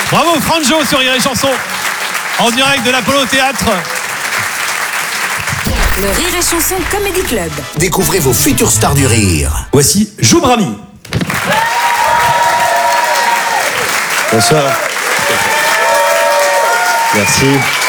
Bravo Franjo sur Rire et Chanson, en direct de l'Apollo Théâtre. Le Rire et Chanson Comedy Club. Découvrez vos futures stars du rire. Voici Joe Brami. Bonsoir. Merci.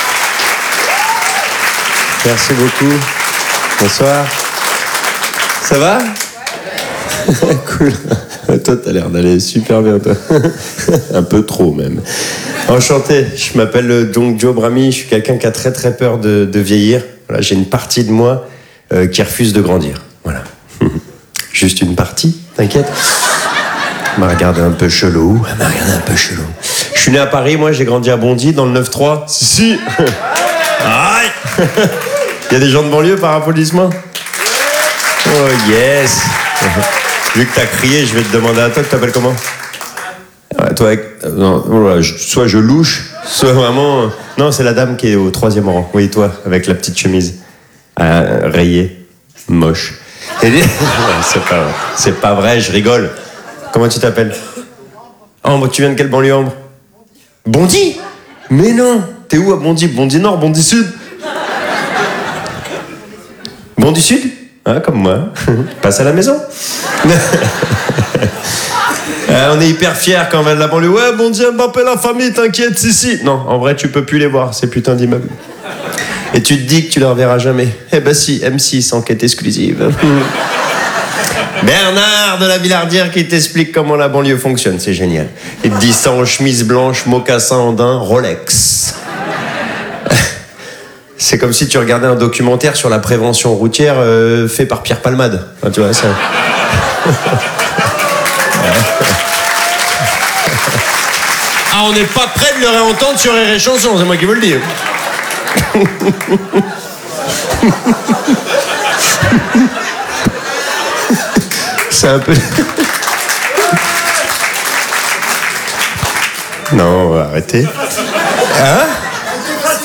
Merci beaucoup. Bonsoir. Ça va ? Cool. Toi, t'as l'air d'aller super bien, toi. Un peu trop, même. Enchanté. Je m'appelle donc Joe Brami. Je suis quelqu'un qui a très très peur de vieillir. Voilà, j'ai une partie de moi qui refuse de grandir. Voilà. Juste une partie, t'inquiète. Elle m'a regardé un peu chelou. Je suis né à Paris, moi, j'ai grandi à Bondy, dans le 9-3. Si. Aïe. Il y a des gens de banlieue par applaudissement ? Oh yes. Vu que t'as crié, je vais te demander à toi, tu t'appelles comment ? Ouais, toi, non, voilà, soit je louche, soit vraiment... Non, c'est la dame qui est au 3e rang. Oui, toi, avec la petite chemise. Rayée. Moche. C'est pas vrai, je rigole. Comment tu t'appelles ? Ambre, tu viens de quelle banlieue, Ambre ? Bondy ? Mais non. T'es où à Bondy ? Bondy Nord, Bondy Sud ? Bondy Sud ? Ah, comme moi. Passe à la maison. On est hyper fiers quand on va de la banlieue. Ouais, Bondy, Mbappé, la famille, t'inquiète, si. Non, en vrai, tu peux plus les voir, ces putains d'immeubles. Et tu te dis que tu les reverras jamais. Eh ben si, M6, enquête exclusive. Bernard de la Villardière qui t'explique comment la banlieue fonctionne, c'est génial. Il te dit ça en chemise blanche, mocassin en daim, Rolex. C'est comme si tu regardais un documentaire sur la prévention routière fait par Pierre Palmade. Enfin, tu vois, ça... Ah, on n'est pas près de le réentendre sur Rire et Chanson, c'est moi qui vous le dis. C'est un peu... Non, on va arrêter. Hein ? C'était ?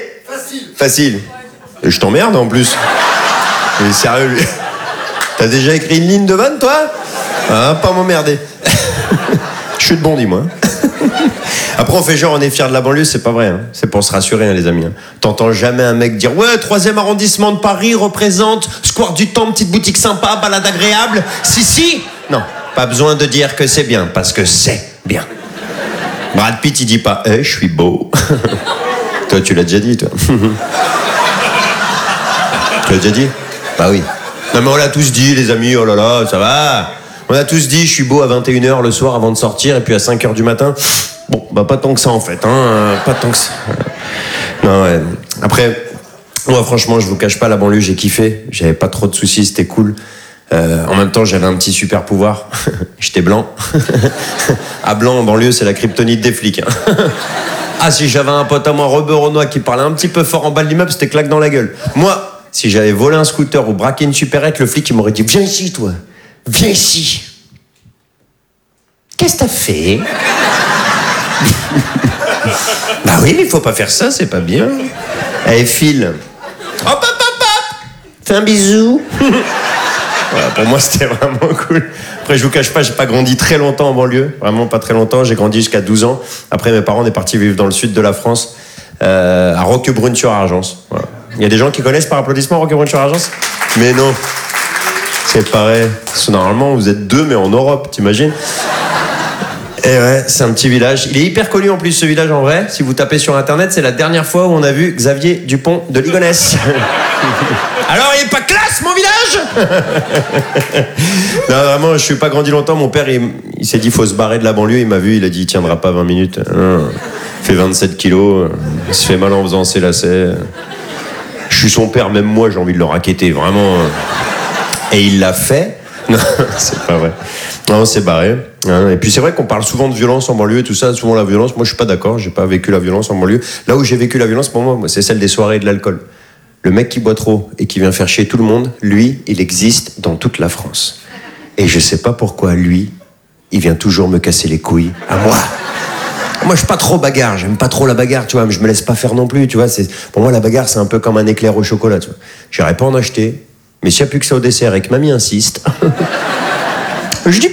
Facile. Et je t'emmerde en plus. Mais sérieux, lui. T'as déjà écrit une ligne de vanne, toi ? Ah, pas m'emmerder. Je suis de Bondy, moi. Après, on fait genre, on est fiers de la banlieue, c'est pas vrai. Hein. C'est pour se rassurer, hein, les amis. Hein. T'entends jamais un mec dire « Ouais, 3e arrondissement de Paris représente Square du Temple, petite boutique sympa, balade agréable. Si. » Non, pas besoin de dire que c'est bien, parce que c'est bien. Brad Pitt, il dit pas « je suis beau. » Toi, tu l'as déjà dit, toi. Tu l'as déjà dit ? Bah oui. Non, mais on l'a tous dit, les amis, oh là là, ça va. On a tous dit, je suis beau à 21h le soir avant de sortir, et puis à 5h du matin, bon, bah pas tant que ça en fait, hein, pas tant que ça. Non, ouais. Après, moi franchement, je vous cache pas, la banlieue, j'ai kiffé, j'avais pas trop de soucis, c'était cool. En même temps, j'avais un petit super pouvoir, j'étais blanc. À blanc, en banlieue, c'est la kryptonite des flics. Hein. Ah, si j'avais un pote à moi, Robert Renoir, qui parlait un petit peu fort en bas de l'immeuble, c'était claque dans la gueule. Moi, si j'avais volé un scooter ou braqué une supérette, le flic, il m'aurait dit « Viens ici, toi. Viens ici. Qu'est-ce que t'as fait ?» Bah oui, mais il faut pas faire ça, c'est pas bien. Allez, file. Hop, hop, hop, hop. Fais un bisou. Voilà, pour moi, c'était vraiment cool. Après, je vous cache pas, j'ai pas grandi très longtemps en banlieue. Vraiment pas très longtemps. J'ai grandi jusqu'à 12 ans. Après, mes parents, on est partis vivre dans le sud de la France, à Roquebrune-sur-Argence. Voilà. Il y a des gens qui connaissent par applaudissement Roquebrune-sur-Argence ? Mais non. C'est pareil. Normalement, vous êtes 2, mais en Europe, t'imagines ? Et ouais, c'est un petit village. Il est hyper connu en plus, ce village, en vrai. Si vous tapez sur Internet, c'est la dernière fois où on a vu Xavier Dupont de Ligonnès. Alors, il est pas classe, mon village ? Non, vraiment, je suis pas grandi longtemps. Mon père, il s'est dit, faut se barrer de la banlieue. Il m'a vu, il a dit, il tiendra pas 20 minutes. Il fait 27 kilos. Il se fait mal en faisant ses lacets. Je suis son père, même moi, j'ai envie de le raqueter, vraiment. Et il l'a fait. Non, c'est pas vrai. Non, c'est barré. Et puis c'est vrai qu'on parle souvent de violence en banlieue et tout ça, souvent la violence. Moi, je suis pas d'accord, j'ai pas vécu la violence en banlieue. Là où j'ai vécu la violence, pour moi, c'est celle des soirées et de l'alcool. Le mec qui boit trop et qui vient faire chier tout le monde, lui, il existe dans toute la France. Et je sais pas pourquoi, lui, il vient toujours me casser les couilles à moi. Moi, je suis pas trop bagarre, j'aime pas trop la bagarre, tu vois, mais je me laisse pas faire non plus, tu vois. Pour moi, la bagarre, c'est un peu comme un éclair au chocolat, tu vois. J'irais pas en acheter, mais s'il y a plus que ça au dessert et que mamie insiste, je dis